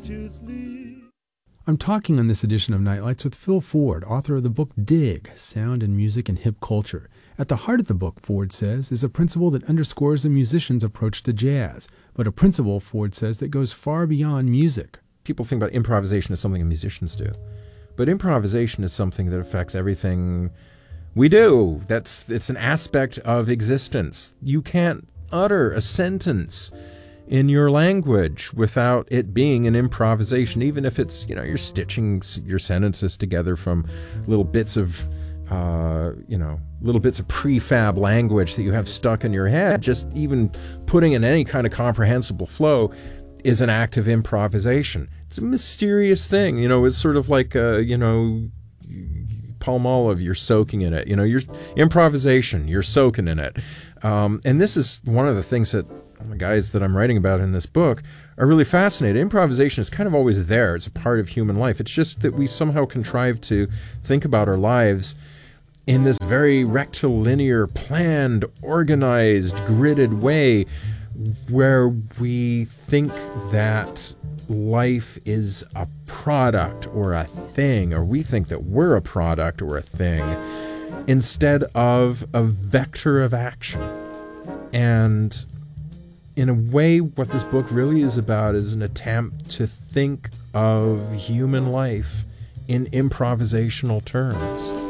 I'm talking on this edition of Nightlights with Phil Ford, author of the book Dig, Sound and Music in Hip Culture. At the heart of the book, Ford says, is a principle that underscores the musician's approach to jazz, but a principle, Ford says, that goes far beyond music. People think about improvisation as something musicians do, but improvisation is something that affects everything we do. It's an aspect of existence. You can't utter a sentence in your language without it being an improvisation, even if it's, you're stitching your sentences together from little bits of prefab language that you have stuck in your head. Just even putting in any kind of comprehensible flow is an act of improvisation. It's a mysterious thing. It's sort of like, Palmolive, you're soaking in it. You're improvisation, you're soaking in it. And this is one of the things that the guys that I'm writing about in this book are really fascinated. Improvisation is kind of always there. It's a part of human life. It's just that we somehow contrive to think about our lives in this very rectilinear, planned, organized, gridded way, where we think that life is a product or a thing, or we think that we're a product or a thing, instead of a vector of action. And in a way, what this book really is about is an attempt to think of human life in improvisational terms.